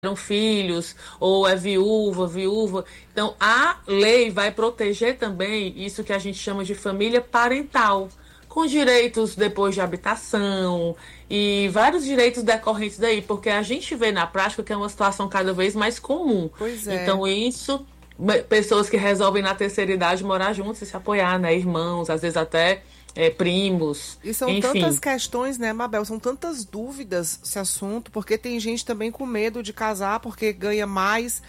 filhos, ou é viúva. Então, a lei vai proteger também isso que a gente chama de família parental, com direitos depois de habitação e vários direitos decorrentes daí, porque a gente vê na prática que é uma situação cada vez mais comum. Pois é. Então, isso, pessoas que resolvem na terceira idade morar juntos e se apoiar, né? Irmãos, às vezes até primos, E são enfim. tantas questões, né, Mabel? São tantas dúvidas esse assunto, porque tem gente também com medo de casar porque ganha mais,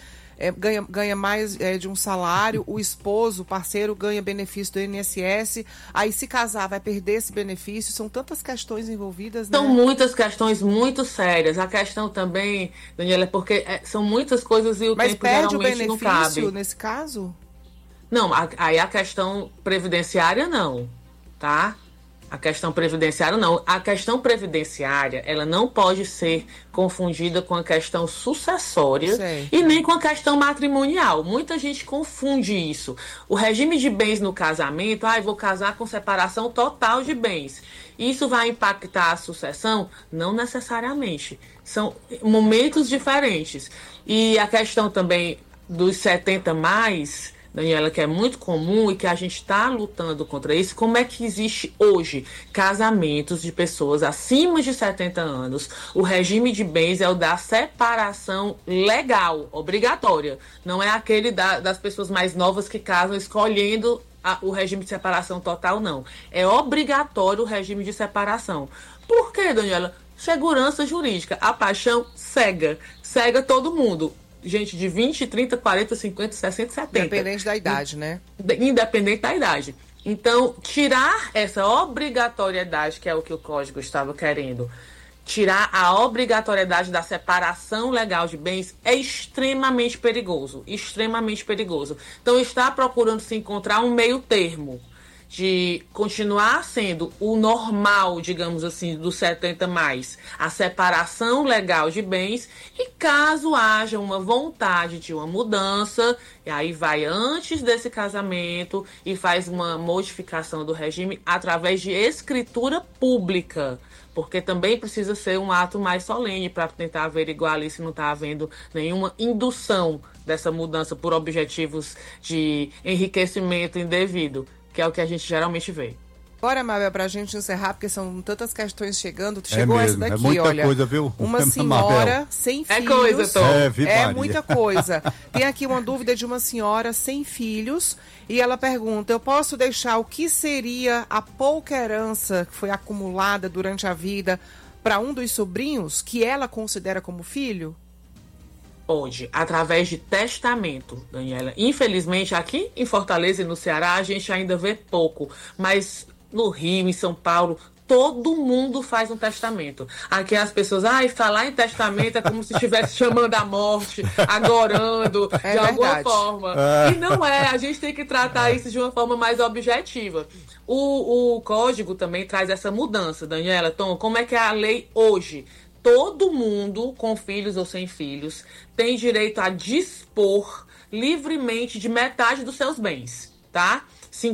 ganha mais de um salário, o esposo, o parceiro, ganha benefício do INSS, aí se casar vai perder esse benefício. São tantas questões envolvidas, né? São muitas questões muito sérias. A questão também, Daniela, é porque são muitas coisas e o Mas tempo perde o geralmente não cabe. benefício nesse caso? Não, aí a questão previdenciária não, tá? A questão previdenciária não. A questão previdenciária, ela não pode ser confundida com a questão sucessória Certo. e nem com a questão matrimonial. Muita gente confunde isso. O regime de bens no casamento, eu vou casar com separação total de bens. Isso vai impactar a sucessão? Não necessariamente. São momentos diferentes. E a questão também dos 70 mais, Daniela, que é muito comum e que a gente está lutando contra isso, como é que existe hoje casamentos de pessoas acima de 70 anos? O regime de bens é o da separação legal, obrigatória. Não é aquele das pessoas mais novas que casam escolhendo o regime de separação total, não. É obrigatório o regime de separação. Por quê, Daniela? Segurança jurídica. A paixão cega. Cega todo mundo. Gente de 20, 30, 40, 50, 60, 70. Independente da idade, né? Independente da idade. Então, tirar essa obrigatoriedade, que é o que o Código estava querendo, tirar a obrigatoriedade da separação legal de bens é extremamente perigoso. Extremamente perigoso. Então, está procurando se encontrar um meio termo de continuar sendo o normal, digamos assim, dos 70 mais, a separação legal de bens, e caso haja uma vontade de uma mudança, e aí vai antes desse casamento e faz uma modificação do regime através de escritura pública, porque também precisa ser um ato mais solene para tentar averiguar ali se não está havendo nenhuma indução dessa mudança por objetivos de enriquecimento indevido, que é o que a gente geralmente vê. Agora, Mabel, pra gente encerrar, porque são tantas questões chegando, chegou mesmo, essa daqui, muita olha. coisa, viu? Uma senhora sem filhos. Coisa, Tom. É muita coisa. Tem aqui uma dúvida de uma senhora sem filhos, e ela pergunta: eu posso deixar o que seria a pouca herança que foi acumulada durante a vida para um dos sobrinhos que ela considera como filho? Pode, através de testamento, Daniela. Infelizmente, aqui em Fortaleza e no Ceará, a gente ainda vê pouco, mas no Rio, em São Paulo, todo mundo faz um testamento. Aqui as pessoas, falar em testamento é como se estivesse chamando a morte, agorando, de alguma forma. E não é, a gente tem que tratar isso de uma forma mais objetiva. O Código também traz essa mudança, Daniela. Tom, como é que é a lei hoje? Todo mundo, com filhos ou sem filhos, tem direito a dispor livremente de metade dos seus bens, tá?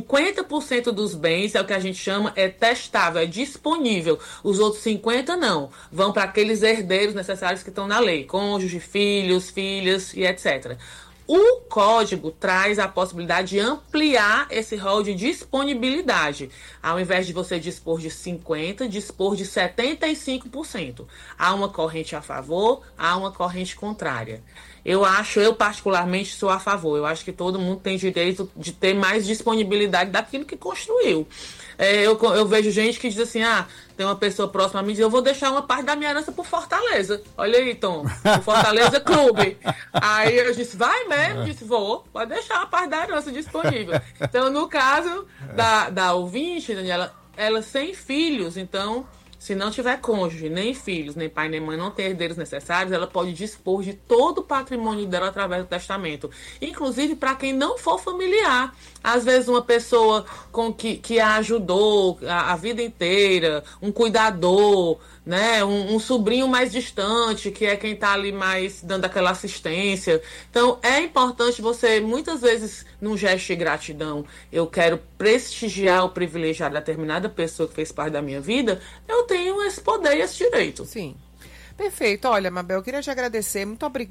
50% dos bens é o que a gente chama testável, é disponível. Os outros 50% não. Vão para aqueles herdeiros necessários que estão na lei, cônjuge, filhos, filhas e etc. O Código traz a possibilidade de ampliar esse rol de disponibilidade. Ao invés de você dispor de 50%, dispor de 75%. Há uma corrente a favor, há uma corrente contrária. Eu particularmente sou a favor. Eu acho que todo mundo tem direito de ter mais disponibilidade daquilo que construiu. Eu vejo gente que diz assim, tem uma pessoa próxima a mim e diz, eu vou deixar uma parte da minha herança pro Fortaleza. Olha aí, Tom, o Fortaleza Clube. Aí eu disse, vai mesmo? Disse, vou, pode deixar uma parte da herança disponível. Então, no caso da ouvinte, Daniela, ela sem filhos, então, se não tiver cônjuge, nem filhos, nem pai, nem mãe, não ter herdeiros necessários, ela pode dispor de todo o patrimônio dela através do testamento. Inclusive para quem não for familiar. Às vezes uma pessoa que a ajudou a vida inteira, um cuidador, né? Um sobrinho mais distante, que é quem está ali mais dando aquela assistência. Então, é importante você, muitas vezes, num gesto de gratidão, eu quero prestigiar o privilegiado de determinada pessoa que fez parte da minha vida, eu tenho esse poder e esse direito. Sim. Perfeito. Olha, Mabel, eu queria te agradecer. Muito obrigada.